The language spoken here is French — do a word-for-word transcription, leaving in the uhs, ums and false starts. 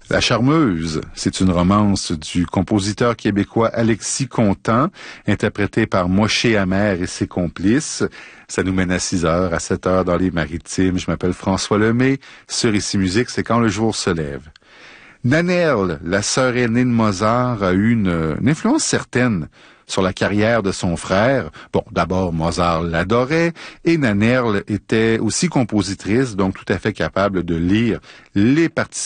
La Charmeuse, c'est une romance du compositeur québécois Alexis Contant, interprétée par Moshe Hammer et ses complices. Ça nous mène à six heures, à sept heures dans les Maritimes. Je m'appelle François Lemay. Sur Ici Musique, c'est quand le jour se lève. Nannerl, la sœur aînée de Mozart, a eu une, une influence certaine sur la carrière de son frère. Bon, d'abord, Mozart l'adorait et Nannerl était aussi compositrice, donc tout à fait capable de lire les partitions